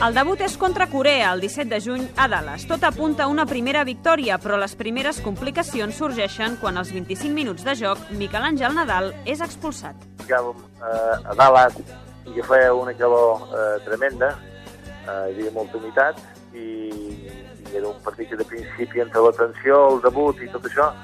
El debut és contra Corea el 17 de juny a Dallas. Tot apunta a una primera victòria, però les primeres complicacions sorgeixen quan als 25 minuts de joc Miquel Àngel Nadal és expulsat. Jugàvem a Dallas i que feia una calor tremenda, hi havia molta humitat i era un partit que de principi entre la tensió, el debut i tot això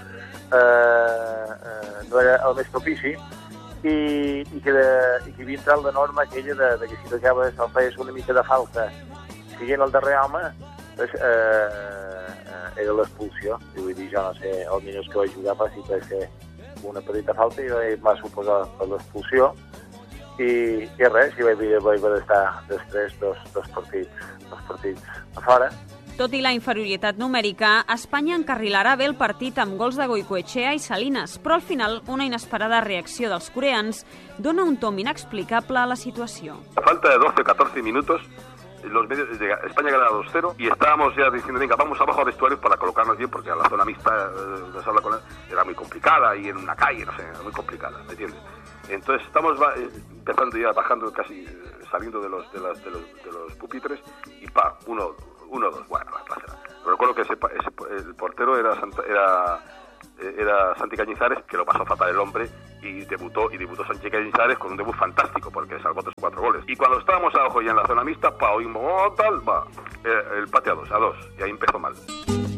no era el més propici i que havia entrat la norma aquella de que si tocava se'l feies una mica de falta siguent el darrer home, doncs, era l'expulsió. I vull dir, jo no sé, els minuts que vaig jugar va ser una petita falta i em va suposar per l'expulsió i res, i vaig estar després dos partits a fora. Tot i la inferioritat numèrica, Espanya encarrilarà bé el partit amb gols de Goicoechea i Salinas, però al final una inesperada reacció dels coreans dona un tom inexplicable a la situació. A falta de 12-14 minutos, España gana 2-0 y estábamos ya diciendo, venga, vamos abajo a vestuarios para colocarnos bien, porque la zona mixta de Sala con era muy complicada y en una calle, no sé, era muy complicada, ¿me entiendes? Entonces estamos empezando ya, bajando casi, saliendo de los pupitres y pa, 1-2, bueno, la placera. Recuerdo que el portero era Santi Cañizares, que lo pasó fatal el hombre, y debutó Santi Cañizares con un debut fantástico, porque salvó 3-4 goles. Y cuando estábamos abajo ya en la zona mixta, oímos, el empate a 2, y ahí empezó mal.